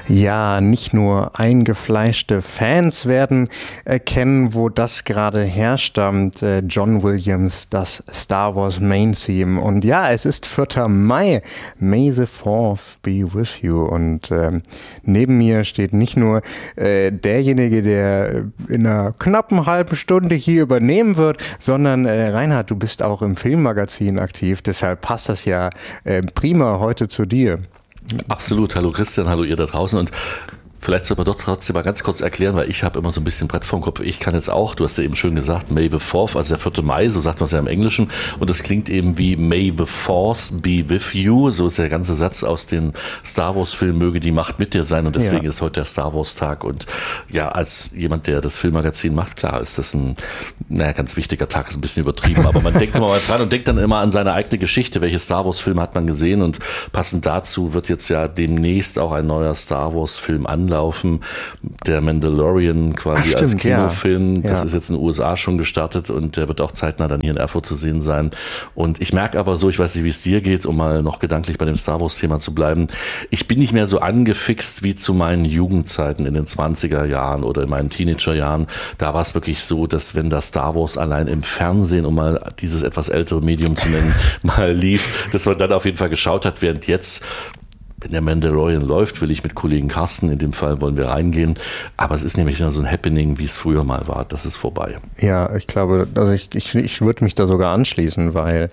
Ja, nicht nur eingefleischte Fans werden erkennen, wo das gerade herstammt. John Williams, das Star Wars Main Theme. Und ja, es ist 4. Mai. May the 4th be with you. Und neben mir steht nicht nur derjenige, der in einer knappen halben Stunde hier übernehmen wird, sondern Reinhard, du bist auch im Filmmagazin aktiv. Deshalb passt das ja prima heute zu dir. Absolut. Hallo Christian, hallo ihr da draußen. Und vielleicht sollte man doch trotzdem mal ganz kurz erklären, weil ich habe immer so ein bisschen Brett vorm Kopf. Ich kann jetzt auch, du hast ja eben schön gesagt, May the 4th, also der 4. Mai, so sagt man es ja im Englischen. Und das klingt eben wie May the Force be with you. So ist der ganze Satz aus den Star Wars Filmen, möge die Macht mit dir sein. Und deswegen ist heute der Star Wars Tag. Und ja, als jemand, der das Filmmagazin macht, klar, ist das ein ganz wichtiger Tag, ist ein bisschen übertrieben. Aber man denkt immer mal dran und denkt dann immer an seine eigene Geschichte. Welche Star Wars Filme hat man gesehen? Und passend dazu wird jetzt ja demnächst auch ein neuer Star Wars Film anlaufen. Der Mandalorian quasi als Kinofilm. Ja. Das ist jetzt in den USA schon gestartet und der wird auch zeitnah dann hier in Erfurt zu sehen sein. Und ich merke aber so, ich weiß nicht, wie es dir geht, um mal noch gedanklich bei dem Star Wars Thema zu bleiben. Ich bin nicht mehr so angefixt wie zu meinen Jugendzeiten in den 20er Jahren oder in meinen Teenagerjahren. Da war es wirklich so, dass wenn das Star Wars allein im Fernsehen, um mal dieses etwas ältere Medium zu nennen, mal lief, dass man dann auf jeden Fall geschaut hat, während jetzt, wenn der Mandalorian läuft, will ich mit Kollegen Carsten, in dem Fall wollen wir reingehen, aber es ist nämlich nur so ein Happening, wie es früher mal war, das ist vorbei. Ja, ich glaube, also ich würde mich da sogar anschließen, weil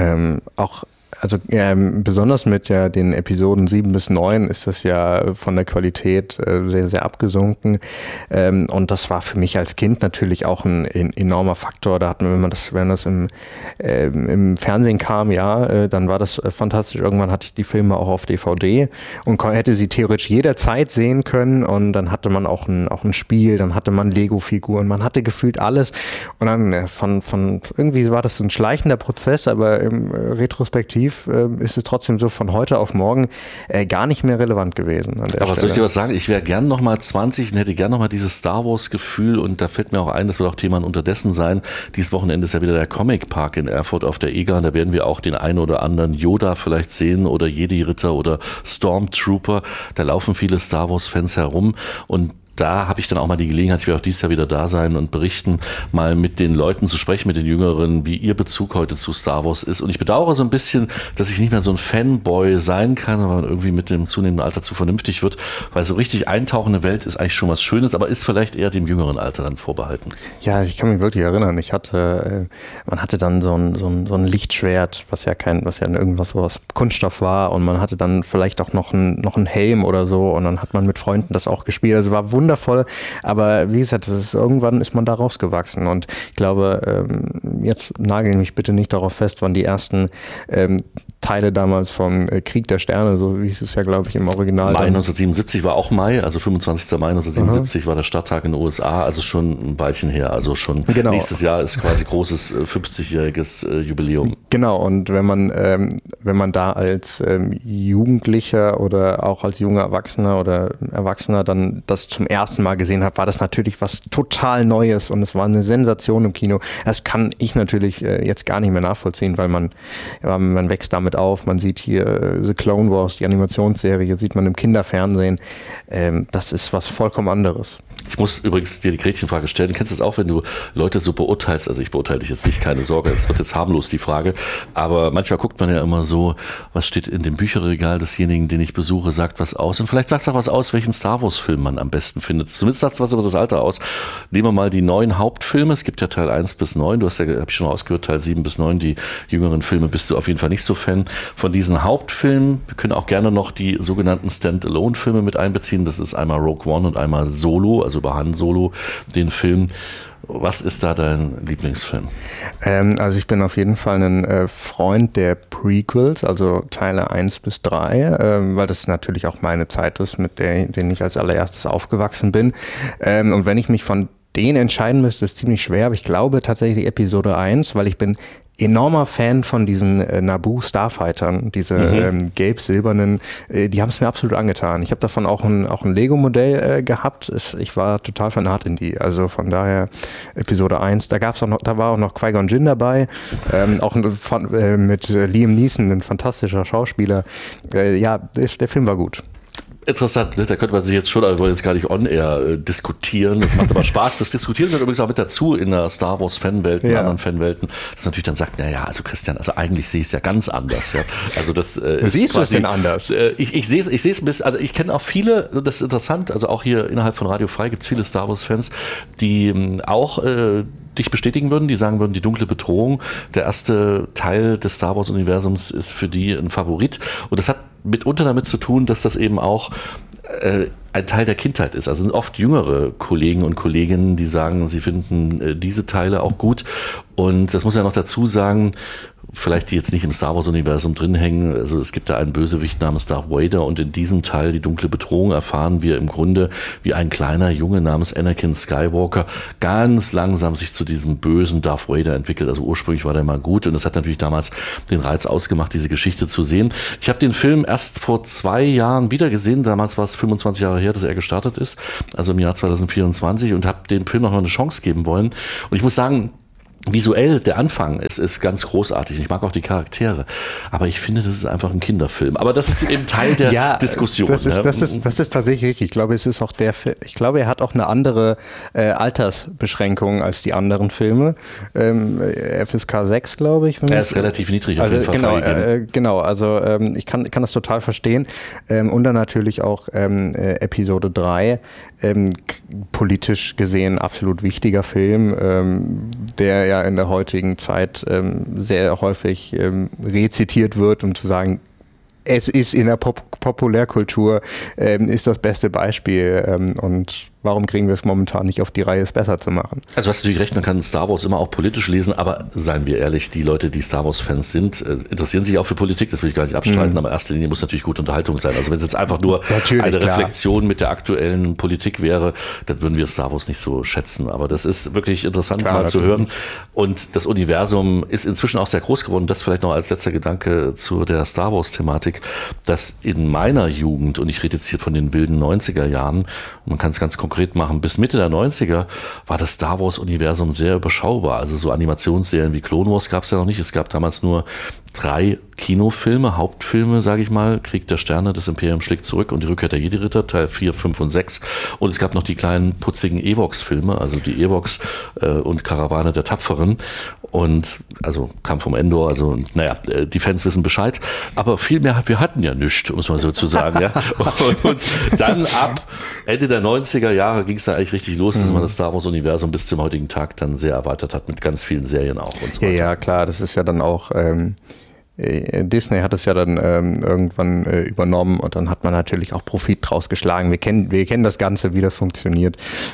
besonders mit den Episoden 7 bis 9 ist das ja von der Qualität sehr, sehr abgesunken. Und das war für mich als Kind natürlich auch ein enormer Faktor. Da hat man, wenn das im Fernsehen kam, dann war das fantastisch. Irgendwann hatte ich die Filme auch auf DVD und hätte sie theoretisch jederzeit sehen können. Und dann hatte man auch ein Spiel, dann hatte man Lego-Figuren, man hatte gefühlt alles. Und dann von irgendwie war das so ein schleichender Prozess, aber im Retrospektiv ist es trotzdem so von heute auf morgen gar nicht mehr relevant gewesen. Aber soll ich dir was sagen? Ich wäre gern noch mal 20 und hätte gern noch mal dieses Star Wars Gefühl und da fällt mir auch ein, das wird auch Thema unterdessen sein. Dieses Wochenende ist ja wieder der Comic Park in Erfurt auf der EGA. Da werden wir auch den einen oder anderen Yoda vielleicht sehen oder Jedi-Ritter oder Stormtrooper. Da laufen viele Star Wars Fans herum und da habe ich dann auch mal die Gelegenheit, ich werde auch dieses Jahr wieder da sein und berichten, mal mit den Leuten zu sprechen, mit den Jüngeren, wie ihr Bezug heute zu Star Wars ist. Und ich bedauere so ein bisschen, dass ich nicht mehr so ein Fanboy sein kann, weil man irgendwie mit dem zunehmenden Alter zu vernünftig wird, weil so richtig eintauchende Welt ist eigentlich schon was Schönes, aber ist vielleicht eher dem jüngeren Alter dann vorbehalten. Ja, ich kann mich wirklich erinnern. Man hatte dann so ein Lichtschwert, was ja irgendwas so aus Kunststoff war und man hatte dann vielleicht auch noch einen Helm oder so und dann hat man mit Freunden das auch gespielt. Also war wundervoll, aber wie gesagt, irgendwann ist man da rausgewachsen und ich glaube, jetzt nageln mich bitte nicht darauf fest, wann die ersten Teile damals von Krieg der Sterne, so wie es ja, glaube ich, im Original. Mai 1977 war auch Mai, also 25. Mai 1977 war der Starttag in den USA, also schon ein Weilchen her, also schon nächstes Jahr ist quasi großes 50-jähriges Jubiläum. Genau, und wenn man da als Jugendlicher oder auch als junger Erwachsener oder Erwachsener dann das zum ersten Mal gesehen hat, war das natürlich was total Neues und es war eine Sensation im Kino. Das kann ich natürlich jetzt gar nicht mehr nachvollziehen, weil man wächst damit auf, man sieht hier The Clone Wars, die Animationsserie, sieht man im Kinderfernsehen. Das ist was vollkommen anderes. Ich muss übrigens dir die Gretchenfrage stellen. Kennst du das auch, wenn du Leute so beurteilst? Also ich beurteile dich jetzt nicht, keine Sorge, es wird jetzt harmlos die Frage. Aber manchmal guckt man ja immer so, was steht in dem Bücherregal desjenigen, den ich besuche, sagt was aus. Und vielleicht sagt es auch was aus, welchen Star Wars Film man am besten findet. Zumindest sagt es was über das Alter aus. Nehmen wir mal die 9 Hauptfilme. Es gibt ja Teil 1 bis 9. Du hast ja, habe ich schon rausgehört, Teil 7 bis 9. Die jüngeren Filme bist du auf jeden Fall nicht so Fan von diesen Hauptfilmen. Wir können auch gerne noch die sogenannten Standalone-Filme mit einbeziehen. Das ist einmal Rogue One und einmal Solo, also über Han Solo, den Film. Was ist da dein Lieblingsfilm? Also ich bin auf jeden Fall ein Freund der Prequels, also Teile 1 bis 3, weil das natürlich auch meine Zeit ist, mit denen ich als allererstes aufgewachsen bin. Und wenn ich mich von denen entscheiden müsste, ist ziemlich schwer, aber ich glaube tatsächlich Episode 1, weil ich bin enormer Fan von diesen Naboo Starfightern, diese gelb-silbernen, die haben es mir absolut angetan. Ich habe davon auch ein Lego-Modell gehabt. Ich war total fanat in die. Also von daher Episode 1. Da war auch noch Qui-Gon Jinn dabei, auch mit Liam Neeson, ein fantastischer Schauspieler. Ja, der Film war gut. Interessant, ne? Da könnte man sich jetzt schon, aber wir wollen jetzt gar nicht on-air diskutieren. Das macht aber Spaß. Das Diskutieren gehört übrigens auch mit dazu in der Star Wars Fanwelt, in anderen Fanwelten, dass natürlich dann sagt, naja, also Christian, also eigentlich sehe ich es ja ganz anders. Ja. Also das ist siehst du es denn anders? Ich sehe es ein bisschen, also ich kenne auch viele, das ist interessant, also auch hier innerhalb von Radio Frei gibt es viele Star Wars Fans, die auch dich bestätigen würden, die sagen würden, die dunkle Bedrohung, der erste Teil des Star Wars Universums ist für die ein Favorit. Und das hat mitunter damit zu tun, dass das eben auch ein Teil der Kindheit ist. Also sind oft jüngere Kollegen und Kolleginnen, die sagen, sie finden diese Teile auch gut. Und das muss ja noch dazu sagen, vielleicht die jetzt nicht im Star Wars-Universum drin hängen. Also es gibt da einen Bösewicht namens Darth Vader und in diesem Teil, die dunkle Bedrohung, erfahren wir im Grunde, wie ein kleiner Junge namens Anakin Skywalker ganz langsam sich zu diesem bösen Darth Vader entwickelt. Also ursprünglich war der mal gut und das hat natürlich damals den Reiz ausgemacht, diese Geschichte zu sehen. Ich habe den Film erst vor 2 Jahren wieder gesehen. Damals war es 25 Jahre her, dass er gestartet ist, also im Jahr 2024, und habe dem Film noch eine Chance geben wollen. Und ich muss sagen, visuell, der Anfang ist ganz großartig. Ich mag auch die Charaktere. Aber ich finde, das ist einfach ein Kinderfilm. Aber das ist eben Teil der Diskussion. Das ist tatsächlich richtig. Ich glaube, es ist auch ich glaube, er hat auch eine andere Altersbeschränkung als die anderen Filme. FSK 6, glaube ich. Er ist relativ niedrig auf jeden Fall freigegeben. Genau, also ich kann das total verstehen. Und dann natürlich auch Episode 3, politisch gesehen absolut wichtiger Film, der ja in der heutigen Zeit sehr häufig rezitiert wird, um zu sagen, es ist in der Populärkultur, ist das beste Beispiel und warum kriegen wir es momentan nicht auf die Reihe, es besser zu machen? Also du hast natürlich recht, man kann Star Wars immer auch politisch lesen, aber seien wir ehrlich, die Leute, die Star Wars-Fans sind, interessieren sich auch für Politik, das will ich gar nicht abstreiten, aber in erster Linie muss natürlich gute Unterhaltung sein. Also wenn es jetzt einfach nur eine Reflexion mit der aktuellen Politik wäre, dann würden wir Star Wars nicht so schätzen. Aber das ist wirklich interessant mal zu hören. Und das Universum ist inzwischen auch sehr groß geworden. Das vielleicht noch als letzter Gedanke zu der Star Wars-Thematik, dass in meiner Jugend, und ich rede jetzt hier von den wilden 90er Jahren, man kann es ganz konkret machen, bis Mitte der 90er war das Star Wars-Universum sehr überschaubar. Also so Animationsserien wie Clone Wars gab es ja noch nicht. Es gab damals nur 3 Kinofilme, Hauptfilme, sage ich mal. Krieg der Sterne, das Imperium schlägt zurück und die Rückkehr der Jedi-Ritter, Teil 4, 5 und 6. Und es gab noch die kleinen putzigen Ewoks-Filme, also die Ewoks und Karawane der Tapferen. Und also Kampf um Endor, also naja, die Fans wissen Bescheid. Aber viel mehr, wir hatten ja nichts, muss man so zu sagen. Ja. Und dann ab Ende der 90er Jahre ging es dann eigentlich richtig los, dass man das Star Wars-Universum bis zum heutigen Tag dann sehr erweitert hat, mit ganz vielen Serien auch und so weiter. Ja, klar, das ist ja dann auch Disney hat es ja dann irgendwann übernommen und dann hat man natürlich auch Profit draus geschlagen. Wir kennen das Ganze, wie das funktioniert.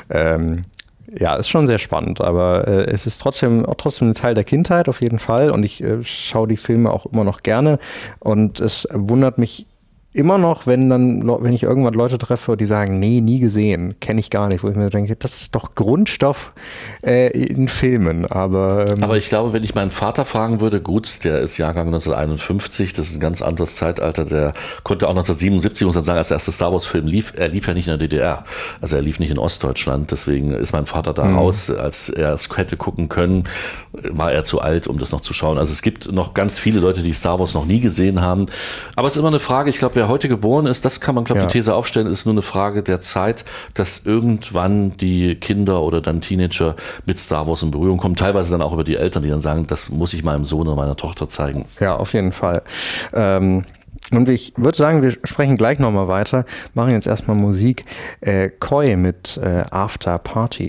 Ja, ist schon sehr spannend, aber es ist trotzdem ein Teil der Kindheit auf jeden Fall und ich schaue die Filme auch immer noch gerne und es wundert mich immer noch, wenn ich irgendwann Leute treffe, die sagen, nee, nie gesehen, kenne ich gar nicht, wo ich mir denke, das ist doch Grundstoff in Filmen, aber ich glaube, wenn ich meinen Vater fragen würde, gut, der ist Jahrgang 1951, das ist ein ganz anderes Zeitalter, der konnte auch 1977, muss man sagen, als der erste Star Wars Film lief, er lief ja nicht in der DDR, also er lief nicht in Ostdeutschland, deswegen ist mein Vater da raus, als er es hätte gucken können, war er zu alt, um das noch zu schauen. Also es gibt noch ganz viele Leute, die Star Wars noch nie gesehen haben, aber es ist immer eine Frage, ich glaube, wer heute geboren ist, das kann man, glaube ich, die These aufstellen, ist nur eine Frage der Zeit, dass irgendwann die Kinder oder dann Teenager mit Star Wars in Berührung kommen, teilweise dann auch über die Eltern, die dann sagen, das muss ich meinem Sohn oder meiner Tochter zeigen. Ja, auf jeden Fall. Und ich würde sagen, wir sprechen gleich nochmal weiter, machen jetzt erstmal Musik. Koi mit After Party.